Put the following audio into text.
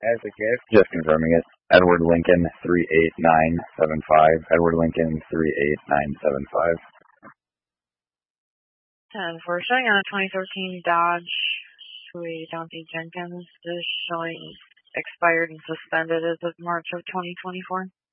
As a gift, just confirming it. Edward Lincoln 38975. Edward Lincoln 38975. And we're showing on a 2013 Dodge Huey Dante Jenkins. This is showing expired and suspended as of March of 2024.